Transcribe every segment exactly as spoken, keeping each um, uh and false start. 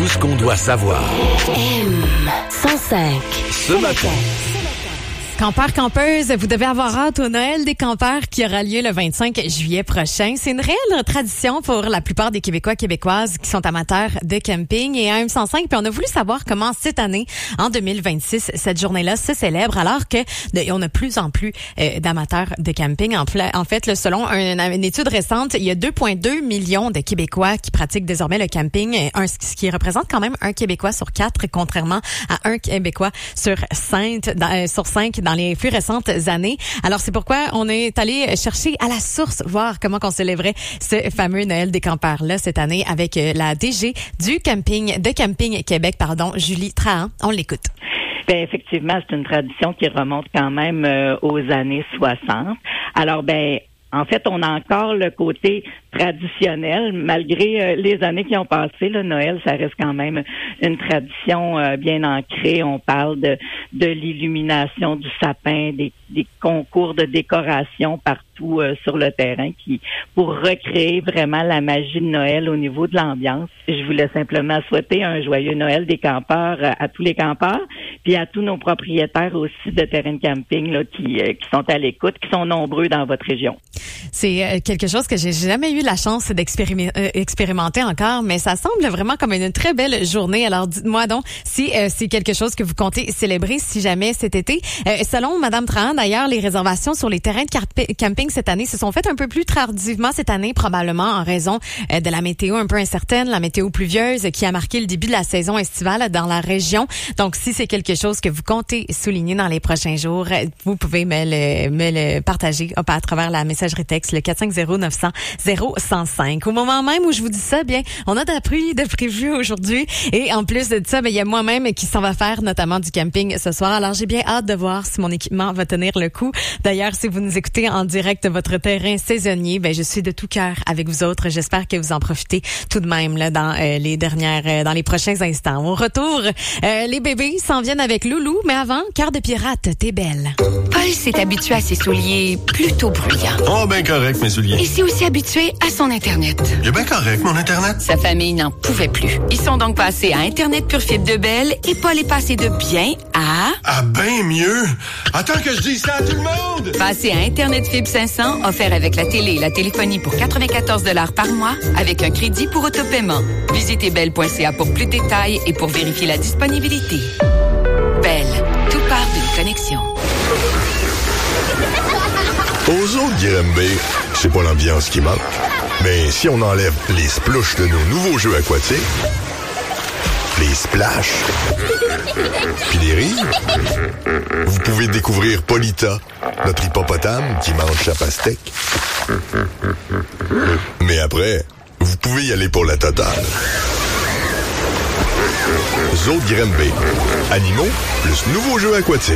Tout ce qu'on doit savoir. M cent cinq. Ce matin. Campeurs, campeuses, vous devez avoir hâte au Noël des campeurs qui aura lieu le vingt-cinq juillet prochain. C'est une réelle tradition pour la plupart des Québécois et Québécoises qui sont amateurs de camping. Et à M cent cinq, puis on a voulu savoir comment cette année, en deux mille vingt-six, cette journée-là se célèbre, alors que de, on a plus en plus euh, d'amateurs de camping. En, en fait, là, selon un, une étude récente, il y a deux virgule deux millions de Québécois qui pratiquent désormais le camping, un, ce qui représente quand même un Québécois sur quatre, contrairement à un Québécois sur cinq, dans, euh, sur cinq dans les plus récentes années. Alors, c'est pourquoi on est allé chercher à la source, voir comment on célébrait ce fameux Noël des campeurs-là cette année avec la D G du camping, de Camping Québec, pardon, Julie Trahan. On l'écoute. Ben effectivement, c'est une tradition qui remonte quand même euh, aux années soixante. Alors, ben en fait, on a encore le côté traditionnel, malgré euh, les années qui ont passé. Là, Noël, ça reste quand même une tradition euh, bien ancrée. On parle de, de l'illumination du sapin, des, des concours de décoration partout euh, sur le terrain, qui pour recréer vraiment la magie de Noël au niveau de l'ambiance. Je voulais simplement souhaiter un joyeux Noël des campeurs euh, à tous les campeurs, puis à tous nos propriétaires aussi de terrains de camping là, qui, euh, qui sont à l'écoute, qui sont nombreux dans votre région. C'est quelque chose que j'ai jamais eu la chance d'expérimenter encore, mais ça semble vraiment comme une très belle journée. Alors, dites-moi donc si euh, c'est quelque chose que vous comptez célébrer si jamais cet été. Euh, selon Madame Trahan, d'ailleurs, les réservations sur les terrains de carp- camping cette année se sont faites un peu plus tardivement cette année, probablement en raison euh, de la météo un peu incertaine, la météo pluvieuse qui a marqué le début de la saison estivale dans la région. Donc, si c'est quelque chose que vous comptez souligner dans les prochains jours, vous pouvez me le, me le partager hop, à travers la messagerie texte, le quatre cinq zéro neuf cents zéro cent cinq. Au moment même où je vous dis ça, bien, on a de la pluie de prévu aujourd'hui. Et en plus de ça, bien, il y a moi-même qui s'en va faire notamment du camping ce soir. Alors, j'ai bien hâte de voir si mon équipement va tenir le coup. D'ailleurs, si vous nous écoutez en direct de votre terrain saisonnier, bien, je suis de tout cœur avec vous autres. J'espère que vous en profitez tout de même là dans euh, les dernières, euh, dans les prochains instants. Au retour, euh, les bébés s'en viennent avec Loulou, mais avant, Cœur de pirate, t'es belle. Paul s'est habitué à ses souliers plutôt bruyants. Oh, ben correct, mes souliers. Il s'est aussi habitué à son Internet. Il est bien correct, mon Internet. Sa famille n'en pouvait plus. Ils sont donc passés à Internet Pure Fibre de Belle et Paul est passé de bien à... Ah, ben mieux. Attends que je dise ça à tout le monde. Passé à Internet Fibre cinq cents, offert avec la télé et la téléphonie pour quatre-vingt-quatorze dollars par mois, avec un crédit pour autopaiement. Visitez belle point c a pour plus de détails et pour vérifier la disponibilité. Belle, tout part d'une connexion. Aux autres Granby, c'est pas l'ambiance qui manque. Mais si on enlève les splouches de nos nouveaux jeux aquatiques, les splash, puis les rires, vous pouvez découvrir Polita, notre hippopotame qui mange sa pastèque. Mais après, vous pouvez y aller pour la totale. Zoo de Granby. Animaux plus nouveaux jeux aquatiques.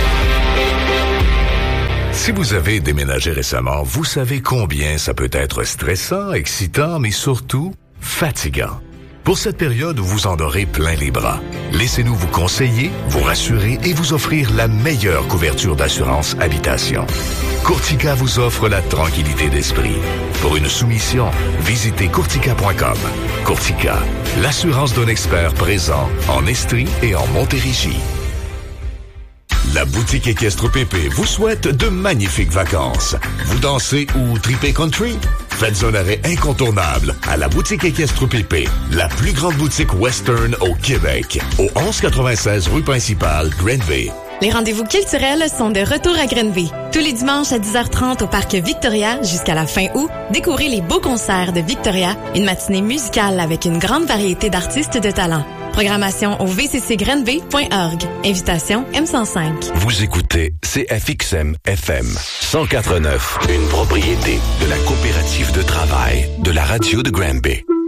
Si vous avez déménagé récemment, vous savez combien ça peut être stressant, excitant, mais surtout fatigant. Pour cette période, vous en aurez plein les bras. Laissez-nous vous conseiller, vous rassurer et vous offrir la meilleure couverture d'assurance habitation. Courtica vous offre la tranquillité d'esprit. Pour une soumission, visitez courtica point com. Courtica, l'assurance d'un expert présent en Estrie et en Montérégie. La boutique équestre Pépé vous souhaite de magnifiques vacances. Vous dansez ou tripez country? Faites un arrêt incontournable à la boutique équestre Pépé, la plus grande boutique western au Québec, au onze quatre-vingt-seize rue principale, Granby. Les rendez-vous culturels sont de retour à Granby. Tous les dimanches à dix heures trente au parc Victoria jusqu'à la fin août, découvrez les beaux concerts de Victoria, une matinée musicale avec une grande variété d'artistes de talent. Programmation au v c c granby point org. Invitation M cent cinq. Vous écoutez C F X M F M cent quatre neuf, une propriété de la coopérative de travail de la radio de Granby.